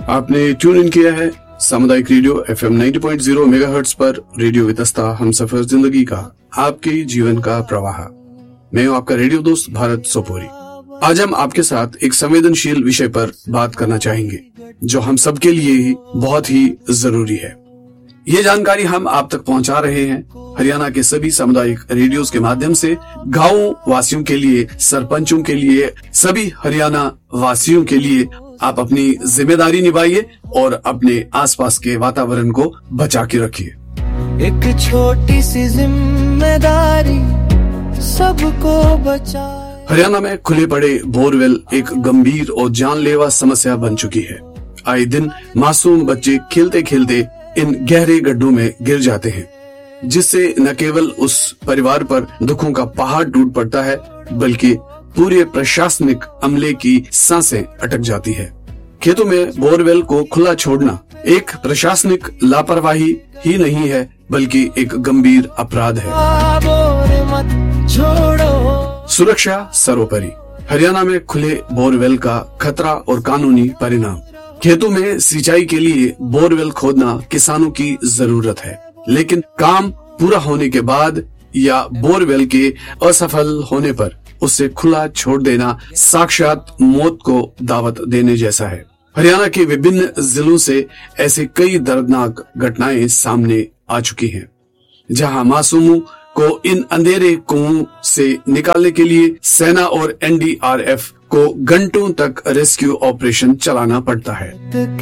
आपने tune in किया है सामुदायिक रेडियो FM 90.0 मेगाहर्ट्ज पर रेडियो वितस्ता हम सफर जिंदगी का आपके जीवन का प्रवाह। मैं हूं आपका रेडियो दोस्त भारत सोपोरी। आज हम आपके साथ एक संवेदनशील विषय पर बात करना चाहेंगे जो हम सबके लिए ही बहुत ही जरूरी है। ये जानकारी हम आप तक पहुंचा रहे हैं हरियाणा के सभी सामुदायिक रेडियोज के माध्यम से। गाँव वासियों के लिए, सरपंचों के लिए, सभी हरियाणा वासियों के लिए आप अपनी जिम्मेदारी निभाइए और अपने आसपास के वातावरण को बचा के रखिए। एक छोटी सी जिम्मेदारी सबको बचा। हरियाणा में खुले पड़े बोरवेल एक गंभीर और जानलेवा समस्या बन चुकी है। आए दिन मासूम बच्चे खेलते खेलते इन गहरे गड्ढों में गिर जाते हैं, जिससे न केवल उस परिवार पर दुखों का पहाड़ टूट पड़ता है बल्कि पूरे प्रशासनिक अमले की सांसें अटक जाती है। खेतों में बोरवेल को खुला छोड़ना एक प्रशासनिक लापरवाही ही नहीं है बल्कि एक गंभीर अपराध है। सुरक्षा सर्वोपरि। हरियाणा में खुले बोरवेल का खतरा और कानूनी परिणाम। खेतों में सिंचाई के लिए बोरवेल खोदना किसानों की जरूरत है, लेकिन काम पूरा होने के बाद या बोरवेल के असफल होने पर उसे खुला छोड़ देना साक्षात मौत को दावत देने जैसा है। हरियाणा के विभिन्न जिलों से ऐसे कई दर्दनाक घटनाएं सामने आ चुकी हैं, जहां मासूमों को इन अंधेरे कुओं से निकालने के लिए सेना और NDRF को घंटों तक रेस्क्यू ऑपरेशन चलाना पड़ता है।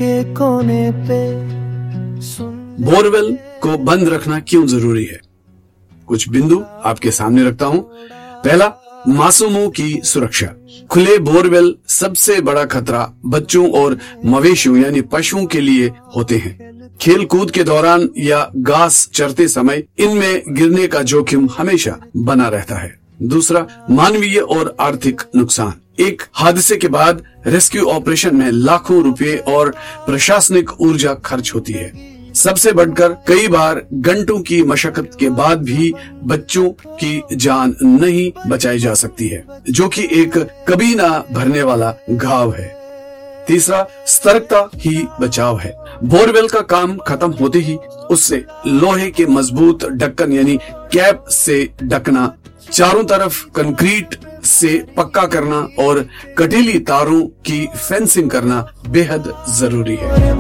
बोरवेल को बंद रखना क्यों जरूरी है? कुछ बिंदु आपके सामने रखता हूं। पहला, मासूमों की सुरक्षा। खुले बोरवेल सबसे बड़ा खतरा बच्चों और मवेशियों यानी पशुओं के लिए होते हैं। खेल कूद के दौरान या घास चरते समय इनमें गिरने का जोखिम हमेशा बना रहता है। दूसरा, मानवीय और आर्थिक नुकसान। एक हादसे के बाद रेस्क्यू ऑपरेशन में लाखों रुपए और प्रशासनिक ऊर्जा खर्च होती है। सबसे बढ़कर कई बार घंटों की मशक्कत के बाद भी बच्चों की जान नहीं बचाई जा सकती है, जो कि एक कभी ना भरने वाला घाव है। तीसरा, सतर्कता ही बचाव है। बोरवेल का काम खत्म होते ही उससे लोहे के मजबूत ढक्कन यानी कैप से ढकना, चारों तरफ कंक्रीट से पक्का करना और कटीली तारों की फेंसिंग करना बेहद जरूरी है।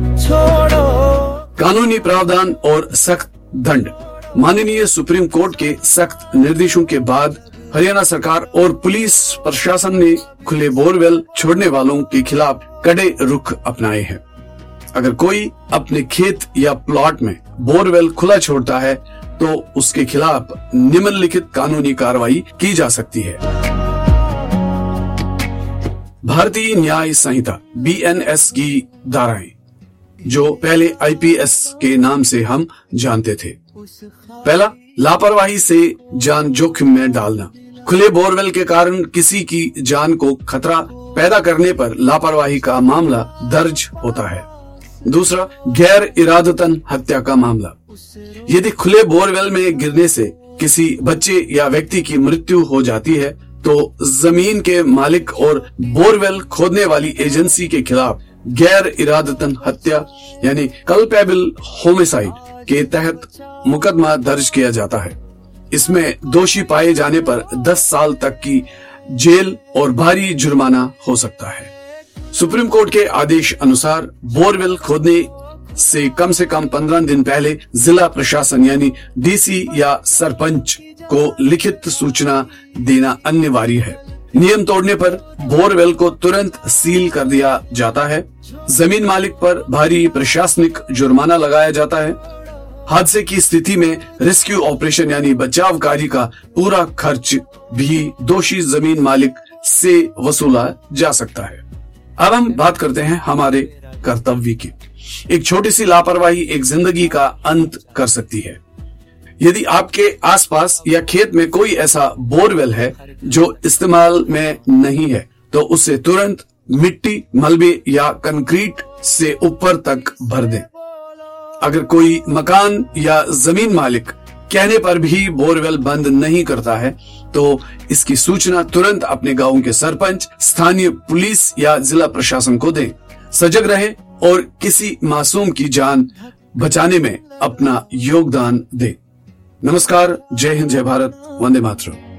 कानूनी प्रावधान और सख्त दंड। माननीय सुप्रीम कोर्ट के सख्त निर्देशों के बाद हरियाणा सरकार और पुलिस प्रशासन ने खुले बोरवेल छोड़ने वालों के खिलाफ कड़े रुख अपनाए हैं। अगर कोई अपने खेत या प्लॉट में बोरवेल खुला छोड़ता है तो उसके खिलाफ निम्नलिखित कानूनी कार्रवाई की जा सकती है। भारतीय न्याय संहिता BNS की धाराएं, जो पहले IPS के नाम से हम जानते थे। पहला, लापरवाही से जान जोखिम में डालना। खुले बोरवेल के कारण किसी की जान को खतरा पैदा करने पर लापरवाही का मामला दर्ज होता है। दूसरा, गैर इरादतन हत्या का मामला। यदि खुले बोरवेल में गिरने से किसी बच्चे या व्यक्ति की मृत्यु हो जाती है तो जमीन के मालिक और बोरवेल खोदने वाली एजेंसी के खिलाफ गैर इरादतन हत्या यानी कल्पेबल होमिसाइड के तहत मुकदमा दर्ज किया जाता है। इसमें दोषी पाए जाने पर 10 साल तक की जेल और भारी जुर्माना हो सकता है। सुप्रीम कोर्ट के आदेश अनुसार बोरवेल खोदने से कम 15 दिन पहले जिला प्रशासन यानी DC या सरपंच को लिखित सूचना देना अनिवार्य है। नियम तोड़ने पर बोरवेल को तुरंत सील कर दिया जाता है। जमीन मालिक पर भारी प्रशासनिक जुर्माना लगाया जाता है। हादसे की स्थिति में रेस्क्यू ऑपरेशन यानी बचाव कार्य का पूरा खर्च भी दोषी जमीन मालिक से वसूला जा सकता है। अब हम बात करते हैं हमारे कर्तव्य की। एक छोटी सी लापरवाही एक जिंदगी का अंत कर सकती है। यदि आपके आसपास या खेत में कोई ऐसा बोरवेल है जो इस्तेमाल में नहीं है तो उसे तुरंत मिट्टी, मलबे या कंक्रीट से ऊपर तक भर दें। अगर कोई मकान या जमीन मालिक कहने पर भी बोरवेल बंद नहीं करता है तो इसकी सूचना तुरंत अपने गांव के सरपंच, स्थानीय पुलिस या जिला प्रशासन को दें। सजग रहे और किसी मासूम की जान बचाने में अपना योगदान दे। नमस्कार, जय हिंद, जय भारत, वंदे मातरम।